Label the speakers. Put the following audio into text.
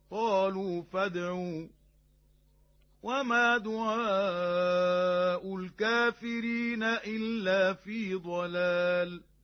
Speaker 1: قالوا فادعوا وما دعاء الكافرين إلا في ضلال